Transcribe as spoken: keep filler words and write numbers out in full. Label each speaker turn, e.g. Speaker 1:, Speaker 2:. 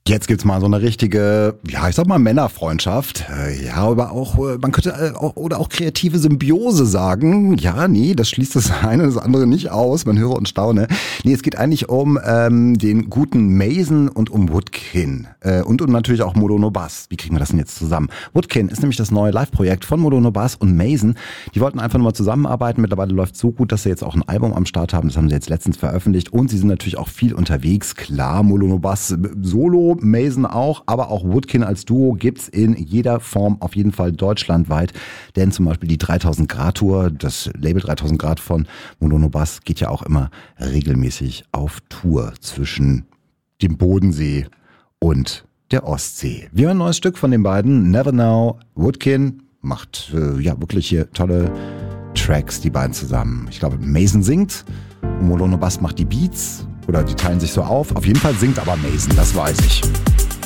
Speaker 1: Jetzt gibt's mal so eine richtige, ja, ich sag mal Männerfreundschaft. Ja, aber auch, man könnte auch, oder auch kreative Symbiose sagen. Ja, nee, das schließt das eine das andere nicht aus. Man höre und staune. Nee, es geht eigentlich um ähm, den guten Mason und um Woodkin. Äh, und um natürlich auch Modono Bass. Wie kriegen wir das denn jetzt zusammen? Woodkin ist nämlich das neue Live-Projekt von Modono Bass und Mason. Die wollten einfach nur mal zusammenarbeiten. Mittlerweile läuft so gut, dass sie jetzt auch ein Album am Start haben. Das haben sie jetzt letztens veröffentlicht. Und sie sind natürlich auch viel unterwegs. Klar, Modono Bass solo, Mason auch, aber auch Woodkin als Duo gibt's in jeder Form auf jeden Fall deutschlandweit, denn zum Beispiel die dreitausend Grad Tour, das Label dreitausend Grad von Modono Bass geht ja auch immer regelmäßig auf Tour zwischen dem Bodensee und der Ostsee. Wir hören ein neues Stück von den beiden, Never Now. Woodkin macht äh, ja wirklich hier tolle Tracks, die beiden zusammen. Ich glaube, Mason singt und Modono Bass macht die Beats. Oder die teilen sich so auf. Auf jeden Fall singt aber Mason, das weiß ich.